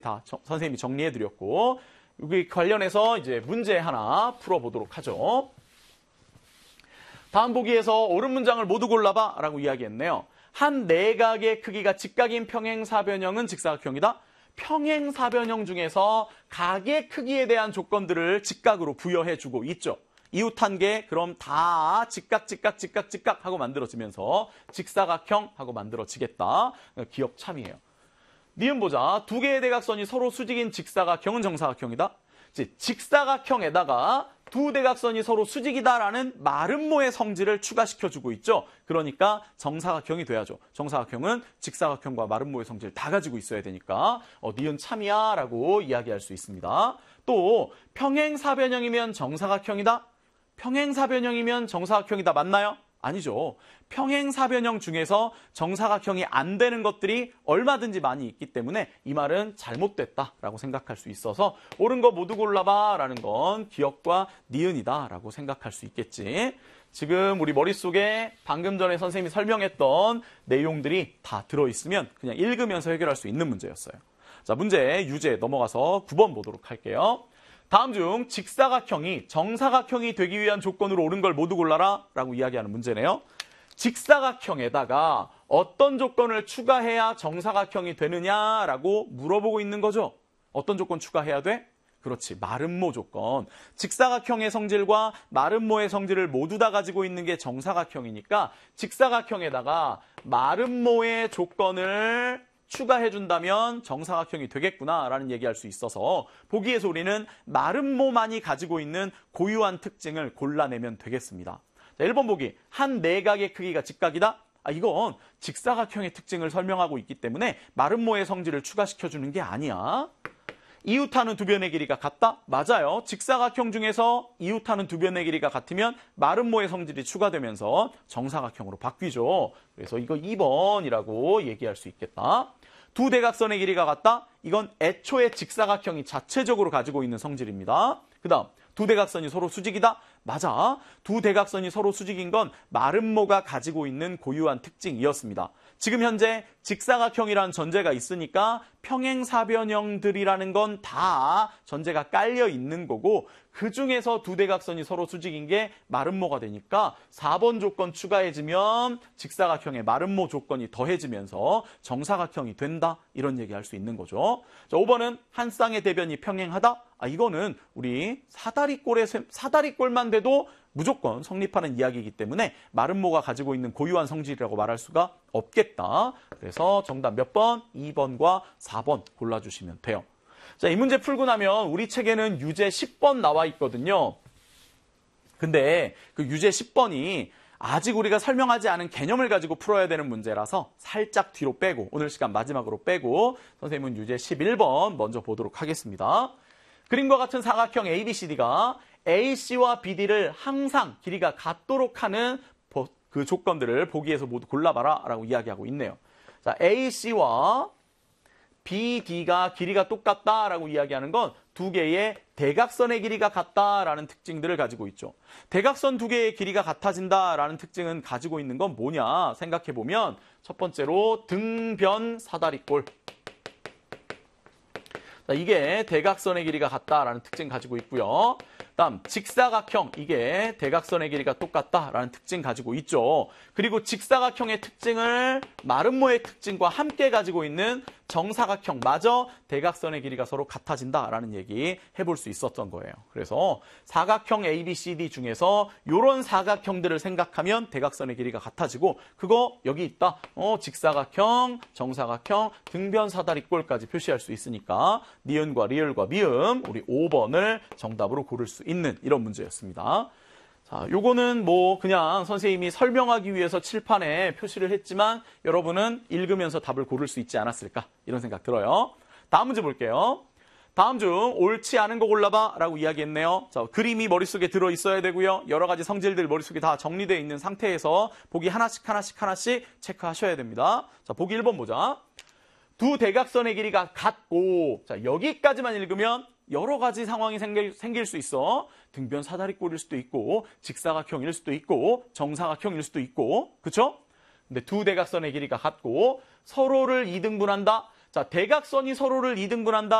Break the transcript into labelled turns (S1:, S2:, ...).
S1: 다 선생님이 정리해드렸고, 여기 관련해서 이제 문제 하나 풀어보도록 하죠. 다음 보기에서 옳은 문장을 모두 골라봐 라고 이야기했네요. 한 내각의 크기가 직각인 평행사변형은 직사각형이다. 평행사변형 중에서 각의 크기에 대한 조건들을 직각으로 부여해주고 있죠. 이웃한계 그럼 다 직각 하고 만들어지면서 직사각형 하고 만들어지겠다. 기억 참이에요. 니은 보자. 두 개의 대각선이 서로 수직인 직사각형은 정사각형이다. 직사각형에다가 두 대각선이 서로 수직이다라는 마름모의 성질을 추가시켜주고 있죠. 그러니까 정사각형이 돼야죠. 정사각형은 직사각형과 마름모의 성질 다 가지고 있어야 되니까 니은 참이야 라고 이야기할 수 있습니다. 또 평행사변형이면 정사각형이다. 평행사변형이면 정사각형이다. 맞나요? 아니죠. 평행사변형 중에서 정사각형이 안 되는 것들이 얼마든지 많이 있기 때문에 이 말은 잘못됐다라고 생각할 수 있어서 옳은 거 모두 골라봐 라는 건 기억과 니은이다 라고 생각할 수 있겠지. 지금 우리 머릿속에 방금 전에 선생님이 설명했던 내용들이 다 들어있으면 그냥 읽으면서 해결할 수 있는 문제였어요. 자, 문제 유제 넘어가서 9번 보도록 할게요. 다음 중 직사각형이 정사각형이 되기 위한 조건으로 옳은 걸 모두 골라라 라고 이야기하는 문제네요. 직사각형에다가 어떤 조건을 추가해야 정사각형이 되느냐라고 물어보고 있는 거죠. 어떤 조건 추가해야 돼? 그렇지, 마름모 조건. 직사각형의 성질과 마름모의 성질을 모두 다 가지고 있는 게 정사각형이니까 직사각형에다가 마름모의 조건을 추가해준다면 정사각형이 되겠구나라는 얘기할 수 있어서 보기에서 우리는 마름모만이 가지고 있는 고유한 특징을 골라내면 되겠습니다. 자, 1번 보기. 한 내각의 크기가 직각이다. 이건 직사각형의 특징을 설명하고 있기 때문에 마름모의 성질을 추가시켜주는 게 아니야. 이웃하는 두 변의 길이가 같다? 맞아요. 직사각형 중에서 이웃하는 두 변의 길이가 같으면 마름모의 성질이 추가되면서 정사각형으로 바뀌죠. 그래서 이거 2번이라고 얘기할 수 있겠다. 두 대각선의 길이가 같다? 이건 애초에 직사각형이 자체적으로 가지고 있는 성질입니다. 그 다음 두 대각선이 서로 수직이다? 맞아. 두 대각선이 서로 수직인 건 마름모가 가지고 있는 고유한 특징이었습니다. 지금 현재 직사각형이라는 전제가 있으니까 평행사변형들이라는 건 다 전제가 깔려 있는 거고 그중에서 두 대각선이 서로 수직인 게 마름모가 되니까 4번 조건 추가해지면 직사각형의 마름모 조건이 더해지면서 정사각형이 된다. 이런 얘기할 수 있는 거죠. 자, 5번은 한 쌍의 대변이 평행하다? 이거는 우리 사다리꼴만 돼도 무조건 성립하는 이야기이기 때문에 마름모가 가지고 있는 고유한 성질이라고 말할 수가 없겠다. 그래서 정답 몇 번? 2번과 4번 골라주시면 돼요. 자, 이 문제 풀고 나면 우리 책에는 유제 10번 나와 있거든요. 근데 그 유제 10번이 아직 우리가 설명하지 않은 개념을 가지고 풀어야 되는 문제라서 살짝 뒤로 빼고 오늘 시간 마지막으로 빼고 선생님은 유제 11번 먼저 보도록 하겠습니다. 그림과 같은 사각형 ABCD가 AC와 BD를 항상 길이가 같도록 하는 그 조건들을 보기에서 모두 골라봐라 라고 이야기하고 있네요. 자, AC와 BD가 길이가 똑같다라고 이야기하는 건 두 개의 대각선의 길이가 같다라는 특징들을 가지고 있죠. 대각선 두 개의 길이가 같아진다라는 특징은 가지고 있는 건 뭐냐 생각해보면 첫 번째로 등변 사다리꼴. 자, 이게 대각선의 길이가 같다라는 특징 가지고 있고요. 다음 직사각형, 이게 대각선의 길이가 똑같다라는 특징 가지고 있죠. 그리고 직사각형의 특징을 마름모의 특징과 함께 가지고 있는 정사각형마저 대각선의 길이가 서로 같아진다라는 얘기 해볼 수 있었던 거예요. 그래서 사각형 ABCD 중에서 이런 사각형들을 생각하면 대각선의 길이가 같아지고 그거 여기 있다. 직사각형, 정사각형, 등변 사다리꼴까지 표시할 수 있으니까 니은과 리을과 미음 우리 5번을 정답으로 고를 수 있는 이런 문제였습니다. 자, 요거는 뭐 그냥 선생님이 설명하기 위해서 칠판에 표시를 했지만 여러분은 읽으면서 답을 고를 수 있지 않았을까 이런 생각 들어요. 다음 문제 볼게요. 다음 중 옳지 않은 거 골라봐 라고 이야기했네요. 자, 그림이 머릿속에 들어있어야 되고요. 여러 가지 성질들 머릿속에 다 정리되어 있는 상태에서 보기 하나씩 체크하셔야 됩니다. 자, 보기 1번 보자. 두 대각선의 길이가 같고, 자, 여기까지만 읽으면 여러 가지 상황이 생길 수 있어. 등변 사다리꼴일 수도 있고, 직사각형일 수도 있고, 정사각형일 수도 있고, 그쵸? 근데 두 대각선의 길이가 같고, 서로를 이등분한다? 자, 대각선이 서로를 2등분한다.